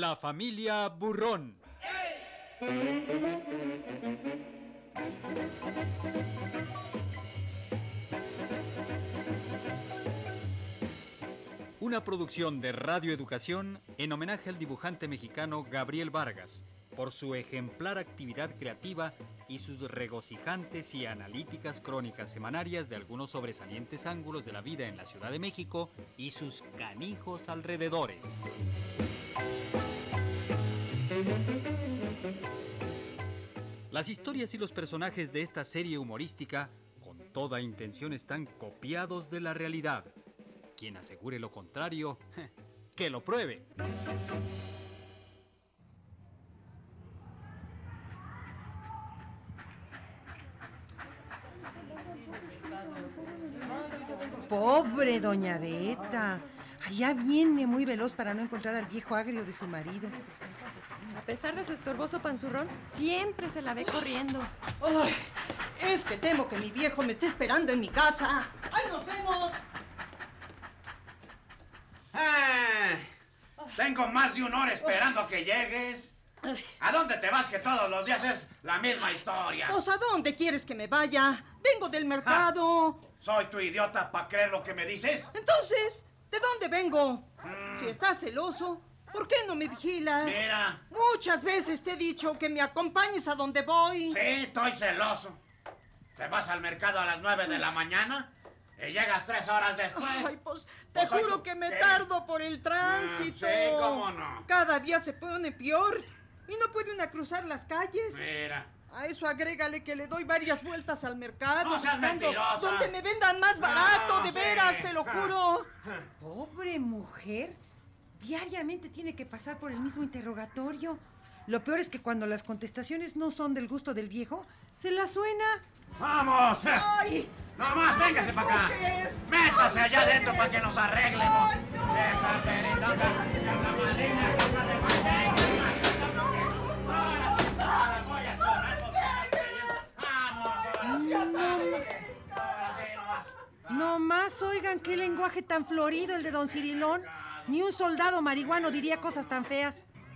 La familia Burrón. Una producción de Radio Educación en homenaje al dibujante mexicano Gabriel Vargas, por su ejemplar actividad creativa y sus regocijantes y analíticas crónicas semanarias de algunos sobresalientes ángulos de la vida en la Ciudad de México y sus canijos alrededores. Las historias y los personajes de esta serie humorística, con toda intención, están copiados de la realidad. Quien asegure lo contrario, que lo pruebe. Pobre doña Beta. Allá viene muy veloz para no encontrar al viejo agrio de su marido. A pesar de su estorboso panzurrón, siempre se la ve corriendo. ¡Ay! Es que temo que mi viejo me esté esperando en mi casa. ¡Ay, nos vemos! Tengo más de 1 hora esperando que llegues. ¿A dónde te vas que todos los días es la misma historia? Pues, ¿a dónde quieres que me vaya? Vengo del mercado. ¿Soy tu idiota para creer lo que me dices? Entonces, ¿de dónde vengo? Si estás celoso, ¿por qué no me vigilas? Mira. Muchas veces te he dicho que me acompañes a donde voy. Sí, estoy celoso. ¿Te vas al mercado a las 9 de la mañana? Y llegas 3 horas después. Ay, pues te juro que me tardo por el tránsito. Sí, cómo no. Cada día se pone peor y no puede una cruzar las calles. Mira. A eso agrégale que le doy varias vueltas al mercado No seas buscando mentirosa. donde me vendan más barato, No, de sí. veras, te lo juro. Pobre mujer. Diariamente tiene que pasar por el mismo interrogatorio. Lo peor es que cuando las contestaciones no son del gusto del viejo, se la suena. ¡Vamos! ¡Ay! ¡Nomás, véngase para acá! ¿Qué es? ¡Métase allá adentro para que nos arreglemos! ¡Ay, no! ¡Esa perita, la maligna cosa de ahora sí, ahora voy a sonar. ¡Vamos! Ahora sí, nomás. No más, oigan, qué lenguaje tan florido el de don Cirilón. Ni un soldado marihuano diría cosas tan feas.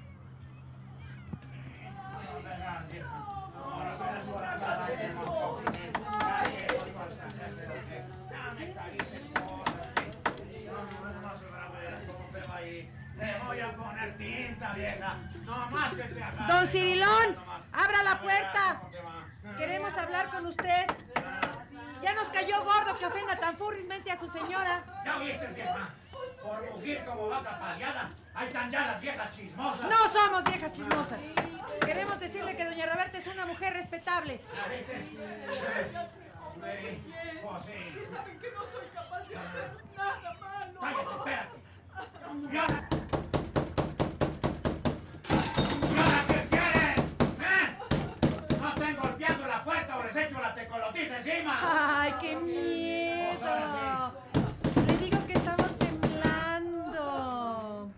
Te voy a poner tinta, vieja. No más que te agarre. Don Cirilón, abra la puerta. Queremos hablar con usted. Ya nos cayó gordo que ofenda tan furrismente a su señora. ¿Ya viste, vieja? Por mugir como vaca paliada. Ahí están ya las viejas chismosas. No somos viejas chismosas. Queremos decirle que doña Roberta es una mujer respetable. ¿Ya viste? Sí. Pues sí. Y saben que no soy capaz de hacer nada malo. Cállate, espérate. ¿Y ahora? ¿Y ahora qué quieren? ¿Eh? ¿No estén golpeando la puerta o les echo la tecolotita encima? ¡Ay, qué miedo! Le digo que estamos temblando.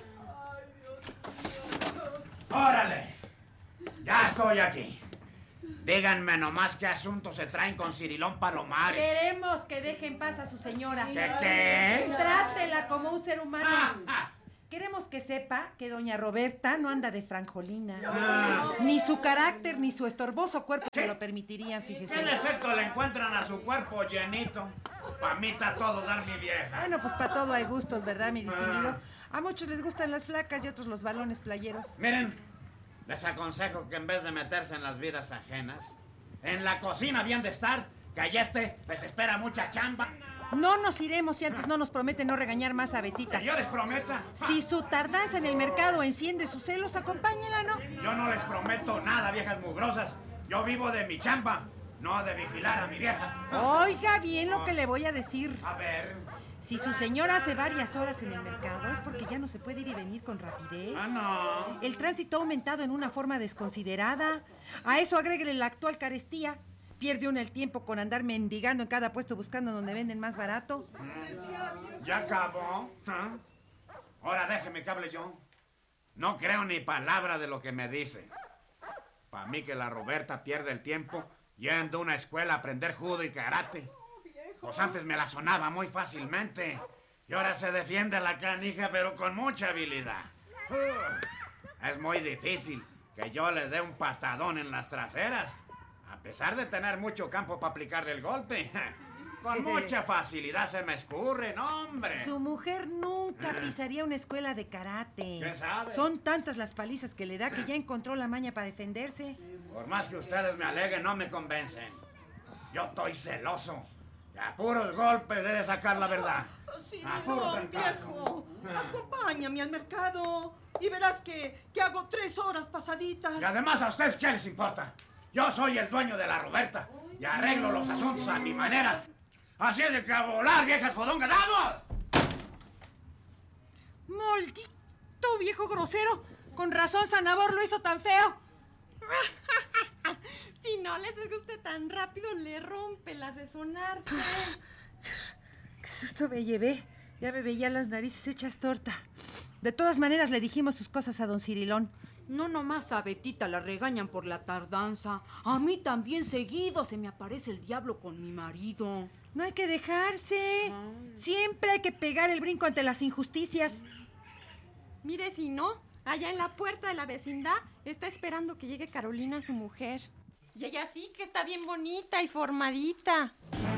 ¡Órale! Ya estoy aquí. Díganme nomás qué asunto se traen con Cirilón Palomares. Queremos que deje en paz a su señora. ¿Qué? Trátela como un ser humano. Ah. Queremos que sepa que doña Roberta no anda de franjolina. Ni su carácter ni su estorboso cuerpo se lo permitirían, ¿Qué fíjese. defecto le encuentran a su cuerpo llenito? Pa' mí está todo dar mi vieja. Bueno, pues para todo hay gustos, ¿verdad, mi distinguido? A muchos les gustan las flacas y otros los balones playeros. Miren, les aconsejo que en vez de meterse en las vidas ajenas, en la cocina habían de estar, que allá les espera mucha chamba. No nos iremos si antes no nos promete no regañar más a Betita. Que yo les prometa. Si su tardanza en el mercado enciende sus celos, acompáñela, ¿no? Yo no les prometo nada, viejas mugrosas. Yo vivo de mi chamba, no de vigilar a mi vieja. Oiga bien lo que le voy a decir. A ver. Si su señora hace varias horas en el mercado es porque ya no se puede ir y venir con rapidez. Ah, no. El tránsito ha aumentado en una forma desconsiderada. A eso agréguele la actual carestía. Pierde uno el tiempo con andar mendigando en cada puesto buscando donde venden más barato. ¿Ya acabó? ¿Ah? Ahora déjeme que hable yo. No creo ni palabra de lo que me dice. Para mí que la Roberta pierde el tiempo yendo a una escuela a aprender judo y karate. Pues antes me la sonaba muy fácilmente. Y ahora se defiende la canija, pero con mucha habilidad. Es muy difícil que yo le dé un patadón en las traseras, a pesar de tener mucho campo para aplicarle el golpe. Con mucha facilidad se me escurre, no, hombre. Su mujer nunca pisaría una escuela de karate. ¿Qué sabe? Son tantas las palizas que le da que ya encontró la maña para defenderse. Por más que ustedes me aleguen, no me convencen. Yo estoy celoso. Y a puros golpes de sacar la verdad. A puros Cirilón, trancazos. viejo, acompáñame al mercado y verás que hago 3 horas pasaditas. Y además, ¿a ustedes qué les importa? Yo soy el dueño de la Roberta y arreglo los asuntos a mi manera. Así es de que a volar, viejas fodongas, ¡vamos! ¡Maldito viejo grosero! Con razón Sanabor lo hizo tan feo. Si no les guste tan rápido, le rompe las de sonarse. Qué susto me llevé. Ya me veía las narices hechas torta. De todas maneras le dijimos sus cosas a don Cirilón. No nomás a Betita la regañan por la tardanza. A mí también seguido se me aparece el diablo con mi marido. No hay que dejarse. Siempre hay que pegar el brinco ante las injusticias. Mire, si no, allá en la puerta de la vecindad está esperando que llegue Carolina, su mujer. Y ella sí que está bien bonita y formadita.